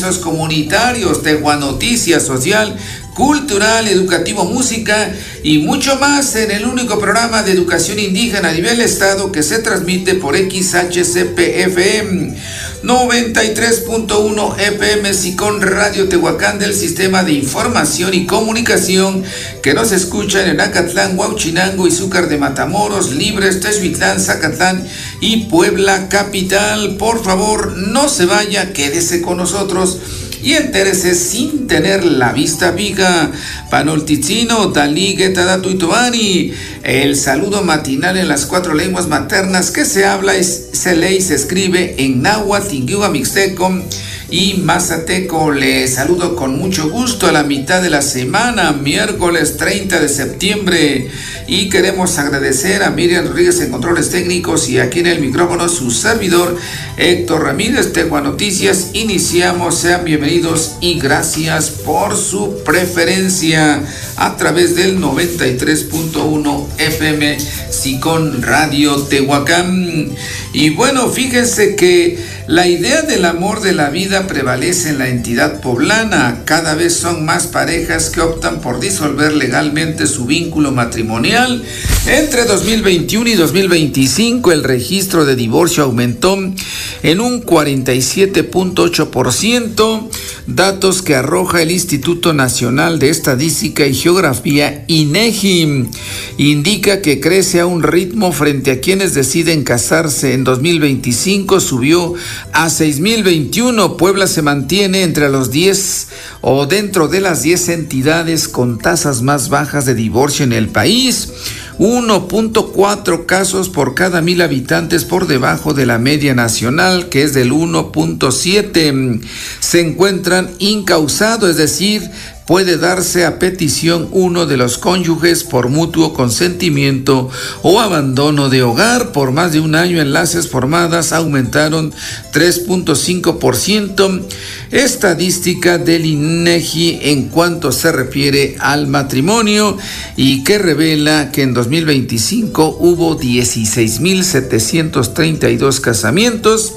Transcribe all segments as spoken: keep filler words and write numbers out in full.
servicios comunitarios, Tehuanoticias social, cultural, educativo, música y mucho más en el único programa de educación indígena a nivel estado que se transmite por X H C P F M noventa y tres punto uno F M Sicón Radio Tehuacán del Sistema de Información y Comunicación que nos escuchan en Acatlán, Huauchinango, Izúcar de Matamoros, Libres, Texhuitlán, Zacatlán y Puebla Capital. Por favor, no se vaya, quédese con nosotros y entérese sin tener la vista fija. Panoltitzino, Dalí, Guetada, Tuitobani. El saludo matinal en las cuatro lenguas maternas que se habla, es, se lee y se escribe en náhuatl, tingiua, mixteco y mazateco. Le saludo con mucho gusto a la mitad de la semana, miércoles treinta de septiembre, y queremos agradecer a Miriam Rodríguez en controles técnicos y aquí en el micrófono su servidor Héctor Ramírez. Tehuanoticias, iniciamos, sean bienvenidos y gracias por su preferencia a través del noventa y tres punto uno F M Sicón Radio Tehuacán. Y bueno, fíjense que la idea del amor de la vida prevalece en la entidad poblana. Cada vez son más parejas que optan por disolver legalmente su vínculo matrimonial. Entre dos mil veintiuno y dos mil veinticinco el registro de divorcio aumentó en un cuarenta y siete punto ocho por ciento, datos que arroja el Instituto Nacional de Estadística y Geografía, INEGI. Indica que crece a un ritmo frente a quienes deciden casarse. En dos mil veinticinco subió a seis mil veintiuno. Puebla se mantiene entre los diez o dentro de las diez entidades con tasas más bajas de divorcio en el país. uno punto cuatro casos por cada mil habitantes por debajo de la media nacional, que es del uno punto siete. Se encuentran incausados, es decir, puede darse a petición uno de los cónyuges por mutuo consentimiento o abandono de hogar por más de un año. Enlaces formadas aumentaron tres punto cinco por ciento. Estadística del INEGI en cuanto se refiere al matrimonio, y que revela que en dos mil veinticinco hubo dieciséis mil setecientos treinta y dos casamientos,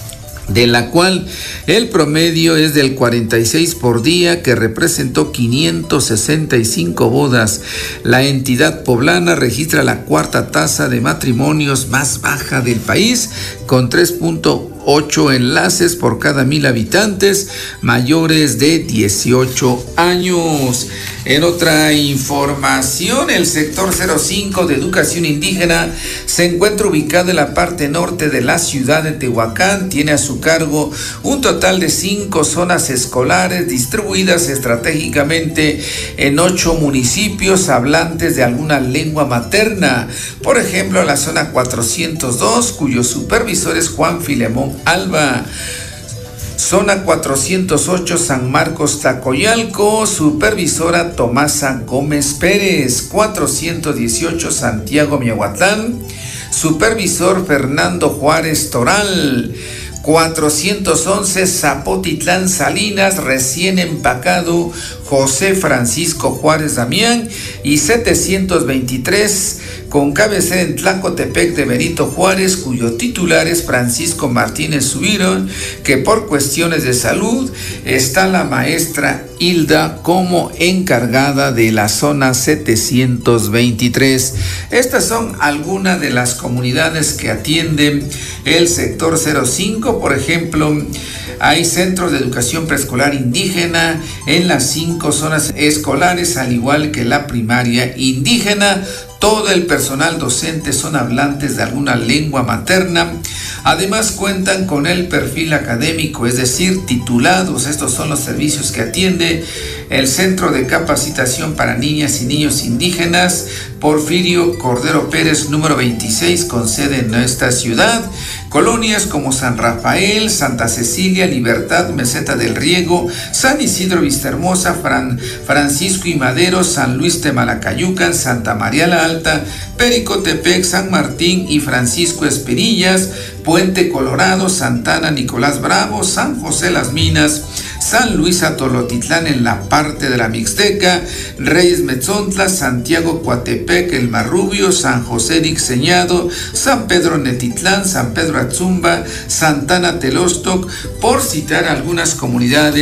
de la cual el promedio es del cuarenta y seis por día, que representó quinientas sesenta y cinco bodas. La entidad poblana registra la cuarta tasa de matrimonios más baja del país, con tres punto ocho enlaces por cada mil habitantes mayores de dieciocho años. En otra información, el sector cero cinco de educación indígena se encuentra ubicado en la parte norte de la ciudad de Tehuacán. Tiene a su cargo un total de cinco zonas escolares distribuidas estratégicamente en ocho municipios hablantes de alguna lengua materna. Por ejemplo, la zona cuatrocientos dos, cuyo supervisor es Juan Filemón Alba. Zona cuatrocientos ocho, San Marcos Tlacoyalco, supervisora Tomasa Gómez Pérez. Cuatrocientos dieciocho, Santiago Miahuatlán, supervisor Fernando Juárez Toral. cuatrocientos once, Zapotitlán Salinas, recién empacado, José Francisco Juárez Damián. Y setecientos veintitrés, con cabecera en Tlacotepec de Benito Juárez, cuyo titular es Francisco Martínez Subirón, que por cuestiones de salud está la maestra Hilda como encargada de la zona setecientos veintitrés. Estas son algunas de las comunidades que atienden el sector cero cinco. Por ejemplo, hay centros de educación preescolar indígena en las cinco zonas escolares, al igual que la primaria indígena. Todo el personal docente son hablantes de alguna lengua materna. Además cuentan con el perfil académico, es decir, titulados. Estos son los servicios que atiende el Centro de Capacitación para Niñas y Niños Indígenas Porfirio Cordero Pérez, número veintiséis, con sede en nuestra ciudad. Colonias como San Rafael, Santa Cecilia, Libertad, Meseta del Riego, San Isidro Vistahermosa, Fran, Francisco y Madero, San Luis Temalacayucan, Santa María la Alta, Pericotepec, San Martín y Francisco Esperillas, Puente Colorado, Santana Nicolás Bravo, San José Las Minas, San Luis Atolotitlán en la parte de la Mixteca, Reyes Metzontla, Santiago Coatepec, El Marrubio, San José Dixeñado, San Pedro Netitlán, San Pedro Atzumba, Santana Telostoc, por citar algunas comunidades